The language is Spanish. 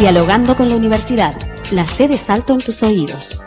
Dialogando con la Universidad, la sede Salto en tus oídos.